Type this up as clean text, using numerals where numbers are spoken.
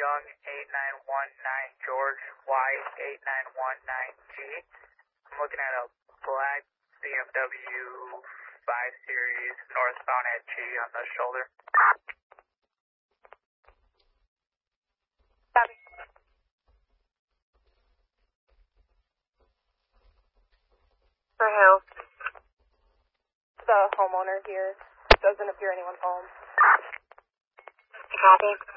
Young 8919 George Y8919G. I'm looking at a black BMW 5 Series northbound at G on the shoulder. Copy. For who? The homeowner here. Doesn't appear anyone's home. Copy.